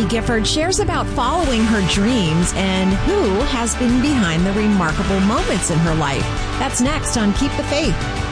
Gifford shares about following her dreams and who has been behind the remarkable moments in her life. That's next on Keep the Faith.